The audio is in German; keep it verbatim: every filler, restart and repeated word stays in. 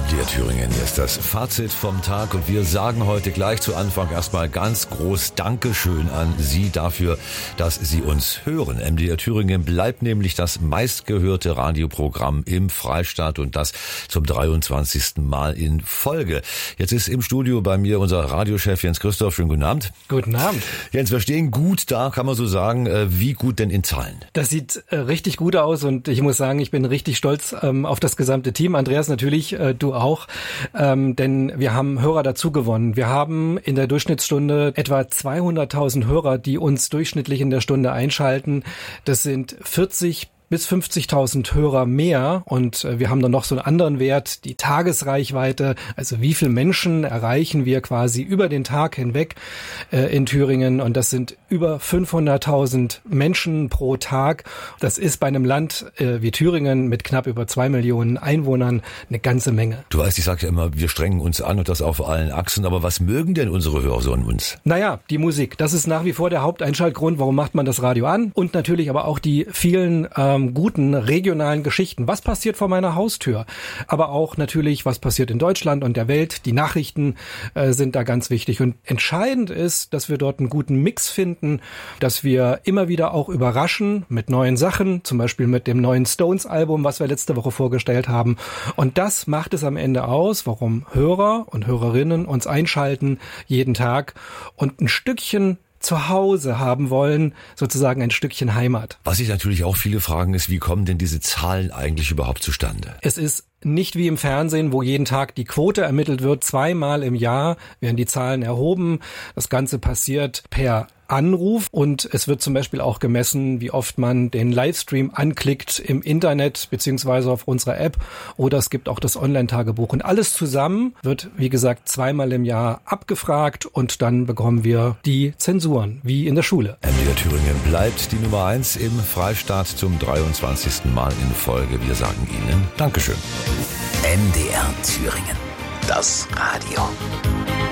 M D R Thüringen ist das Fazit vom Tag und wir sagen heute gleich zu Anfang erstmal ganz groß Dankeschön an Sie dafür, dass Sie uns hören. M D R Thüringen bleibt nämlich das meistgehörte Radioprogramm im Freistaat und das zum dreiundzwanzigsten Mal in Folge. Jetzt ist im Studio bei mir unser Radiochef Jens Christoph. Schönen guten Abend. Guten Abend. Jens, wir stehen gut da, kann man so sagen. Wie gut denn in Zahlen? Das sieht äh, richtig gut aus und ich muss sagen, ich bin richtig stolz ähm, auf das gesamte Team. Andreas, natürlich, äh, du auch, ähm, denn wir haben Hörer dazu gewonnen. Wir haben in der Durchschnittsstunde etwa zweihunderttausend Hörer, die uns durchschnittlich in der Stunde einschalten. Das sind vierzig bis fünfzigtausend Hörer mehr und wir haben dann noch so einen anderen Wert, die Tagesreichweite, also wie viele Menschen erreichen wir quasi über den Tag hinweg äh, in Thüringen und das sind über fünfhunderttausend Menschen pro Tag. Das ist bei einem Land äh, wie Thüringen mit knapp über zwei Millionen Einwohnern eine ganze Menge. Du weißt, ich sage ja immer, wir strengen uns an und das auf allen Achsen, aber was mögen denn unsere Hörer so an uns? Naja, die Musik, das ist nach wie vor der Haupteinschaltgrund, warum macht man das Radio an und natürlich aber auch die vielen ähm, guten regionalen Geschichten. Was passiert vor meiner Haustür? Aber auch natürlich, was passiert in Deutschland und der Welt. Die Nachrichten äh, sind da ganz wichtig. Und entscheidend ist, dass wir dort einen guten Mix finden, dass wir immer wieder auch überraschen mit neuen Sachen, zum Beispiel mit dem neuen Stones-Album, was wir letzte Woche vorgestellt haben. Und das macht es am Ende aus, warum Hörer und Hörerinnen uns einschalten jeden Tag und ein Stückchen zu Hause haben wollen, sozusagen ein Stückchen Heimat. Was sich natürlich auch viele fragen ist, wie kommen denn diese Zahlen eigentlich überhaupt zustande? Es ist nicht wie im Fernsehen, wo jeden Tag die Quote ermittelt wird. Zweimal im Jahr werden die Zahlen erhoben. Das Ganze passiert per Anruf und es wird zum Beispiel auch gemessen, wie oft man den Livestream anklickt im Internet beziehungsweise auf unserer App oder es gibt auch das Online-Tagebuch. Und alles zusammen wird, wie gesagt, zweimal im Jahr abgefragt und dann bekommen wir die Zensuren, wie in der Schule. M D R Thüringen bleibt die Nummer eins im Freistaat zum dreiundzwanzigsten Mal in Folge. Wir sagen Ihnen Dankeschön. M D R Thüringen, das Radio.